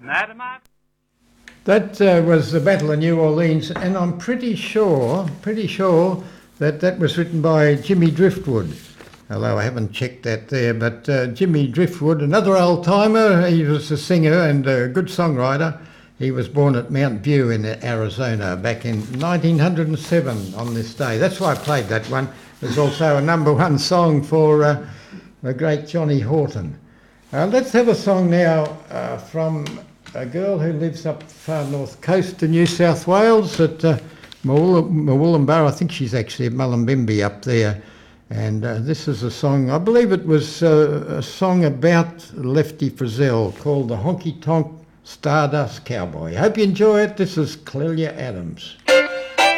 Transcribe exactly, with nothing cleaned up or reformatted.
That uh, was the Battle of New Orleans, and I'm pretty sure, pretty sure that that was written by Jimmy Driftwood. Although I haven't checked that there, but uh, Jimmy Driftwood, another old-timer, he was a singer and a good songwriter. He was born at Mount View in Arizona back in nineteen oh seven on this day. That's why I played that one. It was also a number one song for uh, the great Johnny Horton. Uh, let's have a song now uh, from a girl who lives up far north coast of New South Wales at uh, Murwillumbara. I think she's actually at Mullumbimby up there. And uh, this is a song, I believe it was uh, a song about Lefty Frizzell called The Honky Tonk Stardust Cowboy. Hope you enjoy it. This is Clelia Adams.